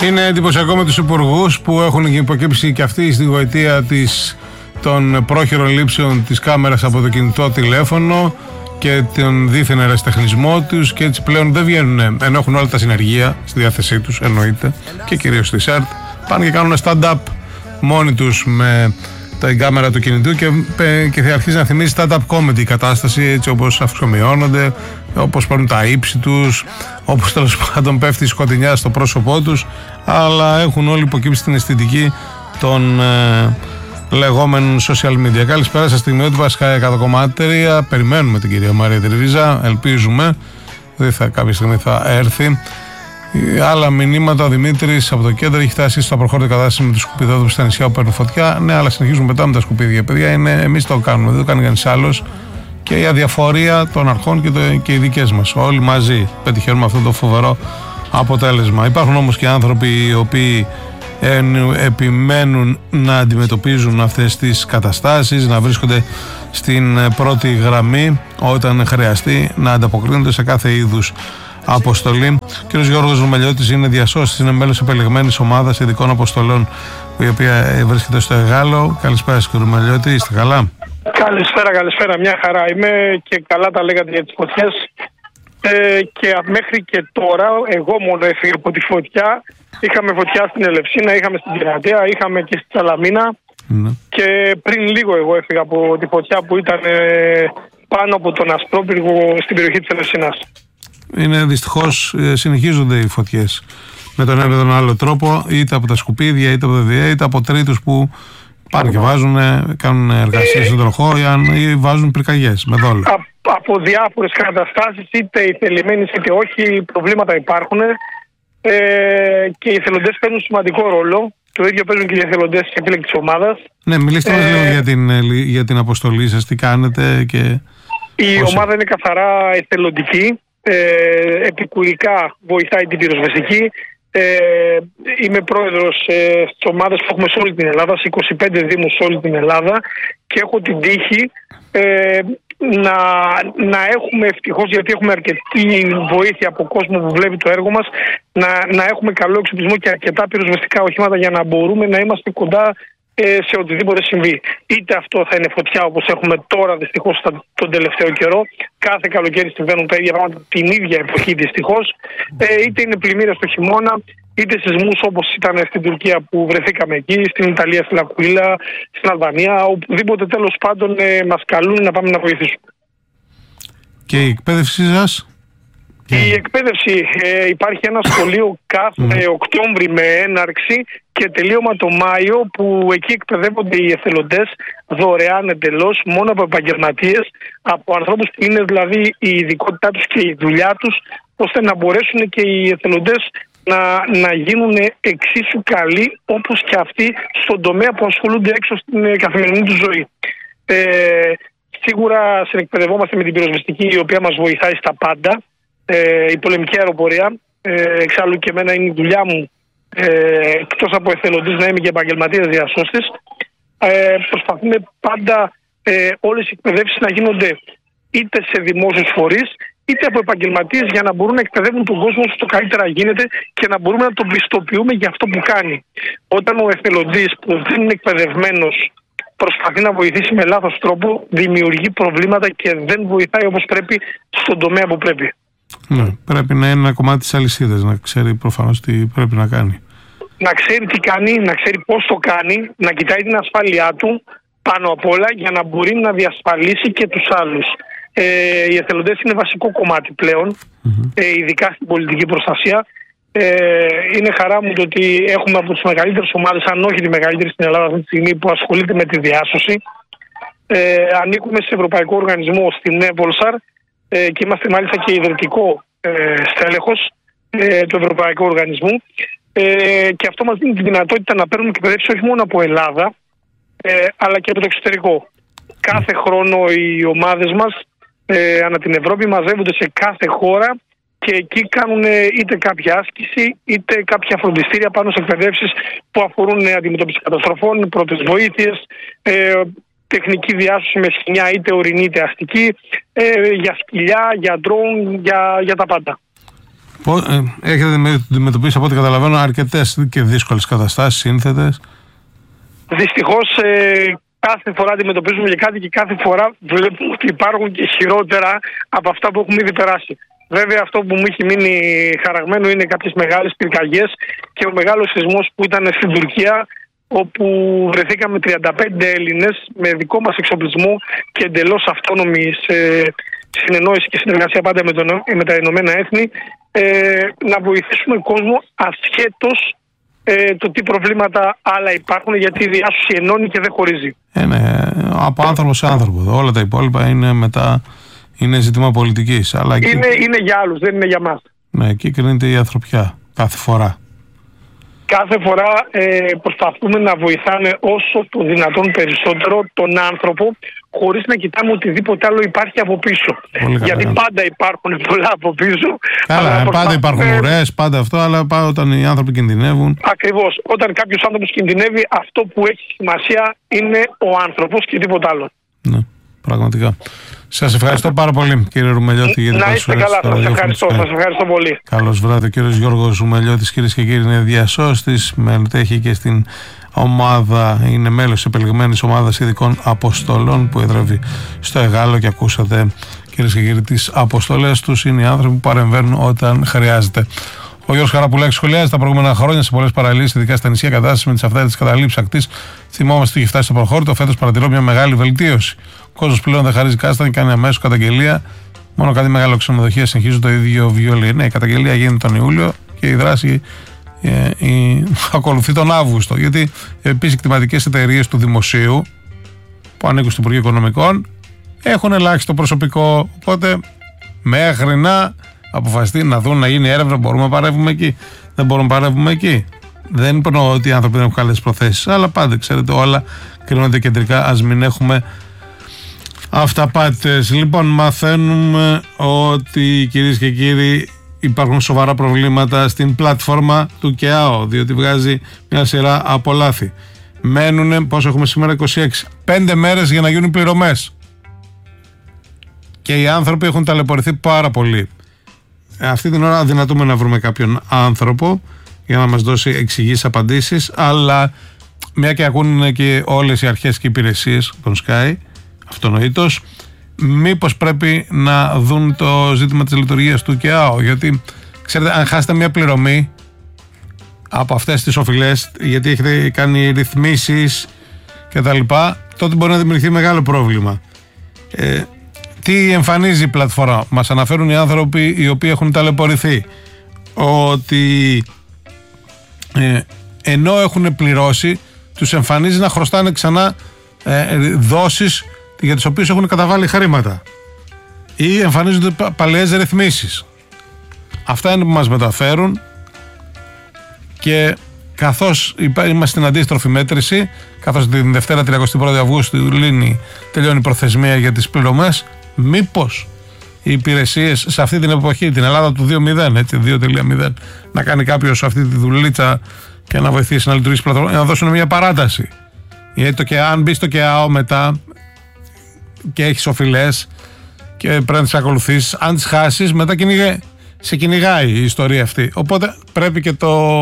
Είναι εντυπωσιακό με τους υπουργούς που έχουν υποκύψει και αυτοί στη γοητεία των πρόχειρων λήψεων της κάμερας από το κινητό τηλέφωνο και τον δίθεν ερασιτεχνισμό τους, και έτσι πλέον δεν βγαίνουν, ενώ έχουν όλα τα συνεργεία στη διάθεσή τους, εννοείται, και κυρίως στη ΣΕΡΤ, πάνε και κάνουν stand-up μόνοι τους με την κάμερα του κινητού και θα αρχίσει να θυμίζει stand-up comedy η κατάσταση, έτσι όπως αυξομειώνονται, όπως παίρνουν τα ύψη τους, όπως τέλος πάντων πέφτει η σκοτεινιά στο πρόσωπό τους, αλλά έχουν όλοι υποκύψει την αισθητική των λεγόμενων social media. Καλησπέρα σας, στιγμιότυπα Sky 100,3. Περιμένουμε την κυρία Μαρία Τερβίζα, ελπίζουμε κάποια στιγμή θα έρθει. Άλλα μηνύματα. Ο Δημήτρης από το κέντρο έχει φτάσει στο προχώρητο κατάσταση με του σκουπιδόδρομου στα νησιά που παίρνουν φωτιά. Ναι, αλλά συνεχίζουμε μετά με τα σκουπίδια. Παιδιά, εμείς το κάνουμε, δεν το κάνει κανείς άλλος. Και η αδιαφορία των αρχών και οι δικές μας. Όλοι μαζί πετυχαίνουμε αυτό το φοβερό αποτέλεσμα. Υπάρχουν όμως και άνθρωποι οι οποίοι επιμένουν να αντιμετωπίζουν αυτές τις καταστάσεις, να βρίσκονται στην πρώτη γραμμή όταν χρειαστεί, να ανταποκρίνονται σε κάθε είδους αποστολή. Ο κ. Γιώργος Ρουμελιώτης είναι διασώστης, είναι μέλος επελεγμένης ομάδας ειδικών αποστολών, η οποία βρίσκεται στο Εγάλο. Καλησπέρα κ. Ρουμελιώτη, είστε καλά? Καλησπέρα, μια χαρά είμαι και καλά τα λέγατε για τις φωτιές. Και μέχρι και τώρα εγώ μόνο έφυγα από τη φωτιά. Είχαμε φωτιά στην Ελευσίνα, είχαμε στην Κερατέα, είχαμε και στη Σαλαμίνα. Και πριν λίγο εγώ έφυγα από τη φωτιά που ήταν πάνω από τον Ασπρόπυργο στην περιοχή της Ελευσίνας. Είναι δυστυχώς, συνεχίζονται οι φωτιές με τον ένα ή τον άλλο τρόπο, είτε από τα σκουπίδια, είτε από τα ΔΕ, είτε από τρίτους που πάνε και κάνουν εργασίες στον τροχό ή βάζουν πυρκαγιές με δόλο. Από διάφορες καταστάσεις, είτε ηθελημένες είτε όχι, προβλήματα υπάρχουν και οι εθελοντές παίρνουν σημαντικό ρόλο. Το ίδιο παίζουν και οι εθελοντές και επίλεκτη της ομάδας. Ναι, μιλήστε μας λίγο για την αποστολή σας, τι κάνετε και... Η ομάδα είναι καθαρά εθελοντική, επικουρικά βοηθάει την πυροσβεστική. Είμαι πρόεδρος της ομάδας που έχουμε σε όλη την Ελλάδα, σε 25 δήμους σε όλη την Ελλάδα, και έχω την τύχη να έχουμε, ευτυχώς, γιατί έχουμε αρκετή βοήθεια από κόσμο που βλέπει το έργο μας, να έχουμε καλό εξοπλισμό και αρκετά πυροσβεστικά οχήματα για να μπορούμε να είμαστε κοντά σε οτιδήποτε συμβεί. Είτε αυτό θα είναι φωτιά όπως έχουμε τώρα δυστυχώς τον τελευταίο καιρό, κάθε καλοκαίρι συμβαίνουν τα ίδια πράγματα την ίδια εποχή δυστυχώς, είτε είναι πλημμύρες το χειμώνα, είτε σεισμούς όπως ήταν στην Τουρκία που βρεθήκαμε εκεί, στην Ιταλία, στην Ακουίλα, στην Αλβανία, οπουδήποτε τέλος πάντων μας καλούν να πάμε να βοηθήσουμε. Και η εκπαίδευσή σας? Η εκπαίδευση, υπάρχει ένα σχολείο κάθε Οκτώβρη με έναρξη και τελείωμα το Μάιο, που εκεί εκπαιδεύονται οι εθελοντές δωρεάν εντελώς, μόνο από επαγγελματίες, από ανθρώπους που είναι δηλαδή η ειδικότητά τους και η δουλειά τους, ώστε να μπορέσουν και οι εθελοντές να γίνουν εξίσου καλοί όπως και αυτοί στον τομέα που ασχολούνται έξω στην καθημερινή του ζωή. Σίγουρα συνεκπαιδευόμαστε με την πυροσβεστική, η οποία μας βοηθάει στα πάντα. Η πολεμική αεροπορία, εξάλλου και εμένα είναι η δουλειά μου, εκτός από εθελοντής να είμαι και επαγγελματίας διασώστης. Προσπαθούμε πάντα όλες οι εκπαιδεύσεις να γίνονται είτε σε δημόσιους φορείς είτε από επαγγελματίες, για να μπορούν να εκπαιδεύουν τον κόσμο όσο το καλύτερα γίνεται και να μπορούμε να τον πιστοποιούμε για αυτό που κάνει. Όταν ο εθελοντής που δεν είναι εκπαιδευμένος προσπαθεί να βοηθήσει με λάθος τρόπο, δημιουργεί προβλήματα και δεν βοηθάει όπως πρέπει στον τομέα που πρέπει. Ναι, πρέπει να είναι ένα κομμάτι της αλυσίδας, να ξέρει προφανώς τι πρέπει να κάνει. Να ξέρει τι κάνει, να ξέρει πώς το κάνει, να κοιτάει την ασφάλειά του πάνω απ' όλα, για να μπορεί να διασφαλίσει και τους άλλους. Οι εθελοντές είναι βασικό κομμάτι πλέον, ειδικά στην πολιτική προστασία. Είναι χαρά μου το ότι έχουμε από τις μεγαλύτερες ομάδες, αν όχι τη μεγαλύτερη στην Ελλάδα αυτή τη στιγμή, που ασχολείται με τη διάσωση. Ανήκουμε σε ευρωπαϊκό οργανισμό, στην Evolsar, και είμαστε μάλιστα και ιδρυτικό στέλεχος του ευρωπαϊκού οργανισμού, και αυτό μας δίνει τη δυνατότητα να παίρνουμε εκπαιδεύσεις όχι μόνο από Ελλάδα, αλλά και από το εξωτερικό. Κάθε χρόνο οι ομάδες μας ανά την Ευρώπη μαζεύονται σε κάθε χώρα και εκεί κάνουν είτε κάποια άσκηση είτε κάποια φροντιστήρια πάνω σε εκπαιδεύσεις που αφορούν αντιμετώπιση καταστροφών, πρώτες βοήθειες, τεχνική διάσωση με σκοινιά είτε ορεινή είτε αστική, για σκυλιά, για ντρόουν, για τα πάντα. Έχετε αντιμετωπίσει, από ό,τι καταλαβαίνω, αρκετές και δύσκολες καταστάσεις, σύνθετες. Δυστυχώς κάθε φορά αντιμετωπίζουμε και κάτι και κάθε φορά βλέπουμε ότι υπάρχουν και χειρότερα από αυτά που έχουμε ήδη περάσει. Βέβαια, αυτό που μου έχει μείνει χαραγμένο είναι κάποιες μεγάλες πυρκαγιές και ο μεγάλος σεισμός που ήταν στην Τουρκία, όπου βρεθήκαμε 35 Έλληνες με δικό μας εξοπλισμό και εντελώς αυτόνομη συνεννόηση και συνεργασία πάντα με τα Ηνωμένα Έθνη, να βοηθήσουμε κόσμο ασχέτως το τι προβλήματα άλλα υπάρχουν, γιατί η διάσωση ενώνει και δεν χωρίζει. Ναι, από άνθρωπο σε άνθρωπο. Όλα τα υπόλοιπα είναι ζήτημα πολιτικής. Αλλά είναι για άλλους, δεν είναι για μας. Ναι, εκεί κρίνεται η ανθρωπιά κάθε φορά. Κάθε φορά προσπαθούμε να βοηθάμε όσο το δυνατόν περισσότερο τον άνθρωπο, χωρίς να κοιτάμε οτιδήποτε άλλο υπάρχει από πίσω. Γιατί πάντα υπάρχουν πολλά από πίσω. Καλά, πάντα υπάρχουν ουρές, πάντα αυτό, αλλά όταν οι άνθρωποι κινδυνεύουν. Ακριβώς. Όταν κάποιος άνθρωπος κινδυνεύει, αυτό που έχει σημασία είναι ο άνθρωπος και τίποτα άλλο. Ναι, πραγματικά. Σας ευχαριστώ πάρα πολύ, κύριε Ρουμελιώτη, για την παρουσία σας. Να είστε καλά, σας ευχαριστώ πολύ. Καλώς βράδυ. Ο κύριος Γιώργος Ρουμελιώτης, κυρίες και κύριοι, είναι διασώστης, μετέχει και στην ομάδα, είναι μέλος της επιλεγμένης ομάδας ειδικών αποστολών που εδρεύει στο Εγάλο, και ακούσατε, κυρίες και κύριοι, τις αποστολές τους. Είναι οι άνθρωποι που παρεμβαίνουν όταν χρειάζεται. Ο Γιώργος Χαραπουλάκης σχολιάζει τα προηγούμενα χρόνια σε πολλές παραλίες, ειδικά στα νησιά, κατάσταση με τις αυθαίρετες καταλήψεις ακτής. Θυμόμαστε ότι είχε φτάσει στο προχώρητο. Φέτος παρατηρώ μια μεγάλη βελτίωση. Ο κόσμος πλέον δεν χαρίζει κάστανη, κάνει αμέσως καταγγελία. Μόνο κάτι μεγάλο ξενοδοχεία συνεχίζουν το ίδιο βιολί. Ναι, η καταγγελία γίνεται τον Ιούλιο και η δράση ακολουθεί τον Αύγουστο. Γιατί επίσης οι κτηματικές εταιρείες του δημοσίου που ανήκουν στο Υπουργείο Οικονομικών έχουν ελάχιστο προσωπικό. Οπότε μέχρι να αποφασιστεί να δουν, να γίνει έρευνα, μπορούμε να παρεύουμε εκεί. Δεν μπορούμε να παρεύουμε εκεί. Δεν είπα ότι οι άνθρωποι δεν έχουν καλές προθέσεις, αλλά πάντα ξέρετε, όλα κρίνονται κεντρικά. Ας μην έχουμε αυταπάτες. Λοιπόν, μαθαίνουμε ότι, κυρίες και κύριοι, υπάρχουν σοβαρά προβλήματα στην πλατφόρμα του ΚΕΑΟ, διότι βγάζει μια σειρά από λάθη. Μένουνε, πόσο έχουμε σήμερα, 26. 5 μέρες για να γίνουν πληρωμές. Και οι άνθρωποι έχουν ταλαιπωρηθεί πάρα πολύ. Αυτή την ώρα αδυνατούμε να βρούμε κάποιον άνθρωπο για να μας δώσει εξηγήσεις, απαντήσεις, αλλά μια και ακούνε και όλες οι αρχές και οι υπηρεσίες των Sky, αυτονοήτως, μήπως πρέπει να δουν το ζήτημα της λειτουργίας του ΚΕΑΟ, γιατί ξέρετε, αν χάσετε μια πληρωμή από αυτές τις οφειλές, γιατί έχετε κάνει ρυθμίσεις και τα λοιπά, τότε μπορεί να δημιουργηθεί μεγάλο πρόβλημα. Τι εμφανίζει η πλατφόρμα? Μας αναφέρουν οι άνθρωποι οι οποίοι έχουν ταλαιπωρηθεί ότι ενώ έχουν πληρώσει, τους εμφανίζει να χρωστάνε ξανά δόσεις για τις οποίες έχουν καταβάλει χρήματα, ή εμφανίζονται παλαιές ρυθμίσεις. Αυτά είναι που μας μεταφέρουν, και καθώς είμαστε στην αντίστροφη μέτρηση, καθώς την Δευτέρα 31 Αυγούστου τελειώνει η προθεσμία για τις πληρωμές, μήπως οι υπηρεσίες σε αυτή την εποχή, την Ελλάδα του 2.0, έτσι, 2.0, να κάνει κάποιος αυτή τη δουλίτσα και να βοηθήσει να λειτουργήσει πλατφόρμα, να δώσουν μια παράταση. Γιατί αν μπει στο ΚΕΑΟ μετά και έχεις οφειλές και πρέπει να τις ακολουθήσεις, αν τις χάσεις, μετά σε κυνηγάει η ιστορία αυτή. Οπότε πρέπει και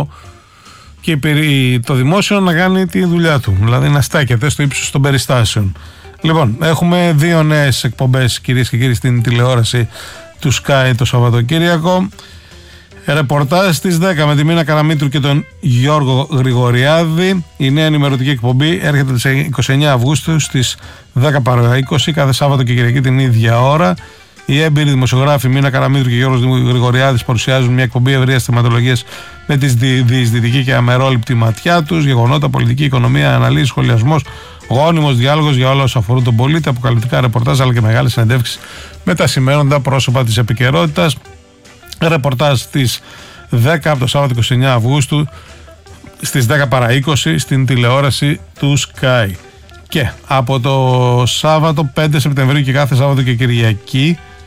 το δημόσιο να κάνει τη δουλειά του, δηλαδή να στέκεται στο ύψος των περιστάσεων. Λοιπόν, έχουμε 2 νέες εκπομπές, κυρίες και κύριοι, στην τηλεόραση του Sky το Σαββατοκύριακο. Ρεπορτάζ στις 10 με τη Μίνα Καραμήτρου και τον Γιώργο Γρηγοριάδη. Η νέα ενημερωτική εκπομπή έρχεται στις 29 Αυγούστου στις 10 παρά 20, κάθε Σάββατο και Κυριακή την ίδια ώρα. Οι έμπειροι δημοσιογράφοι Μίνα Καραμήτρου και Γιώργος Γρηγοριάδης παρουσιάζουν μια εκπομπή ευρείας θεματολογίας με τη διεισδυτική και αμερόληπτη ματιά τους, γεγονότα, πολιτική, οικονομία, αναλύσεις, σχολιασμός, γόνιμος διάλογος για όλα όσα αφορούν τον πολίτη, αποκαλυπτικά ρεπορτάζ αλλά και μεγάλες συνεντεύξεις με τα σημαίνοντα πρόσωπα της επικαιρότητας. Ρεπορτάζ στις 10 από το Σάββατο 29 Αυγούστου στις 10 παρά 20 στην τηλεόραση του Sky. Και από το Σάββατο 5 Σεπτεμβρίου και κάθε Σάββατο και Κυριακή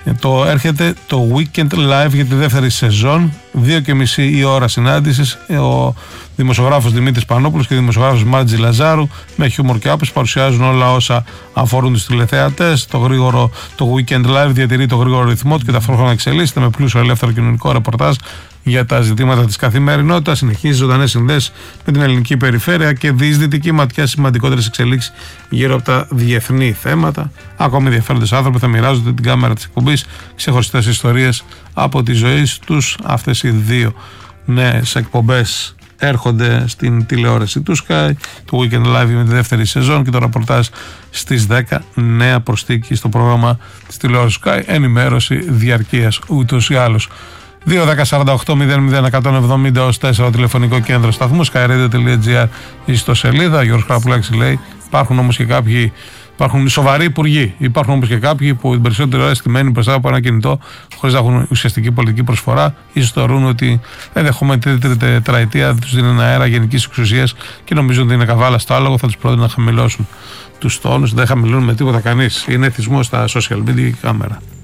Έρχεται το Weekend Live για τη δεύτερη σεζόν, 2,5 η ώρα συνάντησης. Ο δημοσιογράφος Δημήτρης Πανόπουλος και ο δημοσιογράφος Μάρτζη Λαζάρου με χιούμορ και άποψη παρουσιάζουν όλα όσα αφορούν τους τηλεθεατές. Το Weekend Live διατηρεί το γρήγορο ρυθμό του και ταυτόχρονα εξελίσσεται με πλούσιο ελεύθερο κοινωνικό ρεπορτάζ για τα ζητήματα της καθημερινότητας. Συνεχίζει ζωντανές συνδέσεις με την ελληνική περιφέρεια και διεισδυτική ματιά στις σημαντικότερες εξελίξεις γύρω από τα διεθνή θέματα. Ακόμη ενδιαφέροντες άνθρωποι θα μοιράζονται την κάμερα της εκπομπής, ξεχωριστές ιστορίες από τη ζωή τους. Αυτές οι δύο νέες εκπομπές έρχονται στην τηλεόραση του Sky, το Weekend Live με τη δεύτερη σεζόν και το ρεπορτάζ στις 10, νέα προσθήκη στο πρόγραμμα της τηλεόρασης Sky, ενημέρωση διαρκείας ούτως ή άλλως. 2-10-48-00-170 ως 4 τηλεφωνικό κέντρο σταθμού, skyradio.gr η ιστοσελίδα. Γιώργος Χαραπουλάκης λέει: υπάρχουν όμως και κάποιοι, υπάρχουν σοβαροί υπουργοί. Υπάρχουν όμως και κάποιοι που την περισσότερη ώρα στημένοι μπροστά από ένα κινητό χωρίς να έχουν ουσιαστική πολιτική προσφορά. Ίσως θεωρούν ότι ενδεχομένω τρίτη τετραετία τους δίνει ένα αέρα γενικής εξουσίας και νομίζουν ότι είναι καβάλα στο άλογο. Θα τους πρότεινα να χαμηλώσουν τους τόνους. Δεν χαμηλώνουν με τίποτα κανείς. Είναι εθισμός στα social media και κάμερα.